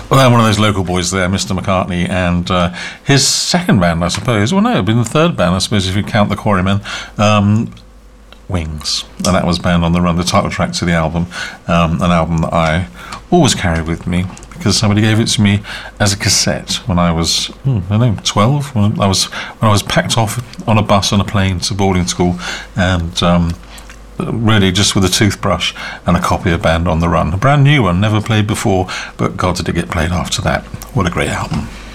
Well, one of those local boys there, Mr. McCartney, and his second band, I suppose. Well, no, it'd been the third band, I suppose, if you count the Quarrymen. Wings, and that was Band on the Run, the title track to the album, an album that I always carry with me because somebody gave it to me as a cassette when I was, 12. When I was packed off on a bus on a plane to boarding school, and really just with a toothbrush and a copy of Band on the Run, a brand new one, never played before, but God did it get played after that. What a great album.